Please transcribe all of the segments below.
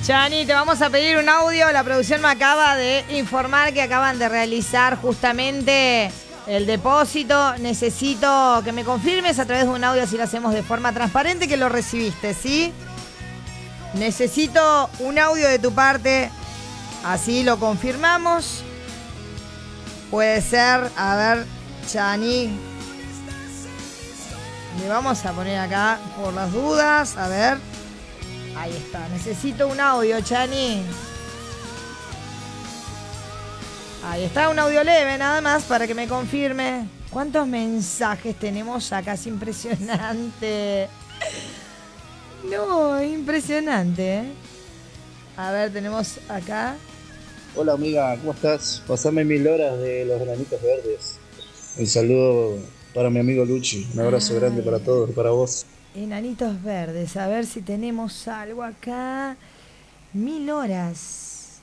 Chani, te vamos a pedir un audio. La producción me acaba de informar que acaban de realizar justamente el depósito. Necesito que me confirmes a través de un audio, si lo hacemos de forma transparente, que lo recibiste, ¿sí? Necesito un audio de tu parte, así lo confirmamos. Puede ser, a ver, Chani. Le vamos a poner acá por las dudas, a ver. Ahí está, necesito un audio, Chani. Ahí está, un audio leve nada más para que me confirme. ¿Cuántos mensajes tenemos acá? Es impresionante. No, impresionante, ¿eh? A ver, tenemos acá. Hola amiga, ¿cómo estás? Pasame 1000 horas de los granitos verdes. Un saludo para mi amigo Luchi. Un abrazo grande para todos y para vos. Enanitos verdes, a ver si tenemos algo acá. 1000 horas.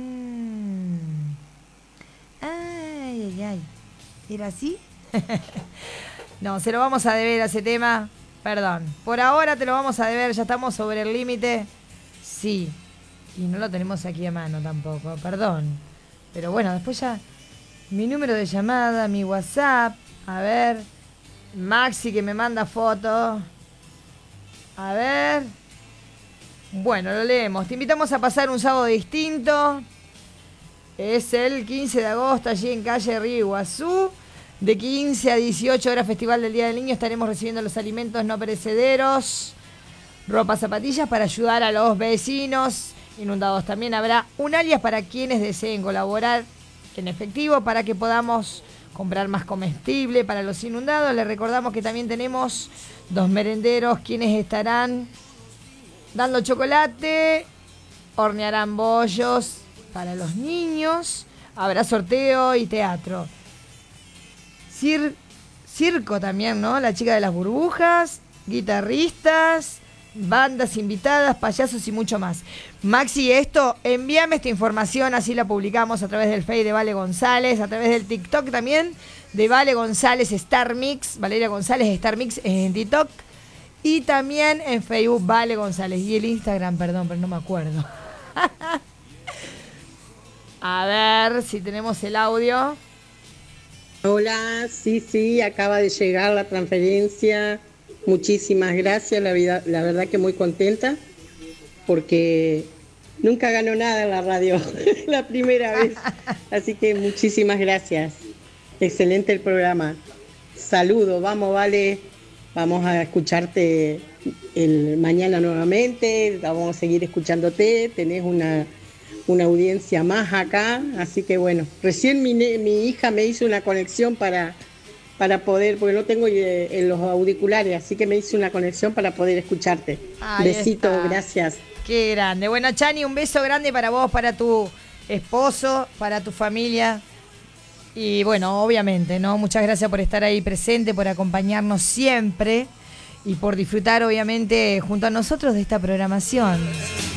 Ay, ay, ay. ¿Era así? No, se lo vamos a deber a ese tema. Perdón. Por ahora te lo vamos a deber, ya estamos sobre el límite. Sí. Y no lo tenemos aquí a mano tampoco, perdón. Pero bueno, después ya... Mi número de llamada, mi WhatsApp. A ver. Maxi que me manda fotos. A ver. Bueno, lo leemos. Te invitamos a pasar un sábado distinto. Es el 15 de agosto, allí en calle Río Iguazú. De 15 a 18 horas, Festival del Día del Niño. Estaremos recibiendo los alimentos no perecederos, ropa, zapatillas para ayudar a los vecinos inundados. También habrá un alias para quienes deseen colaborar en efectivo para que podamos comprar más comestible para los inundados. Les recordamos que también tenemos 2 merenderos quienes estarán dando chocolate, hornearán bollos para los niños, habrá sorteo y teatro. Circo también, ¿no? La chica de las burbujas, guitarristas, bandas invitadas, payasos y mucho más. Maxi, envíame esta información, así la publicamos a través del Face de Vale González, a través del TikTok también, de Vale González Star Mix, Valeria González Star Mix en TikTok, y también en Facebook Vale González, y el Instagram, perdón, pero no me acuerdo. A ver si tenemos el audio. Hola, sí, acaba de llegar la transferencia. Muchísimas gracias, la verdad que muy contenta porque nunca ganó nada en la radio, la primera vez. Así que muchísimas gracias. Excelente el programa. Saludos, vamos, Vale. Vamos a escucharte mañana nuevamente, vamos a seguir escuchándote. Tenés una audiencia más acá, así que bueno, recién mi hija me hizo una conexión para poder, porque no tengo en los auriculares, así que me hizo una conexión para poder escucharte. Besito, gracias. Qué grande. Bueno, Chani, un beso grande para vos, para tu esposo, para tu familia. Y bueno, obviamente, ¿no? Muchas gracias por estar ahí presente, por acompañarnos siempre y por disfrutar, obviamente, junto a nosotros de esta programación.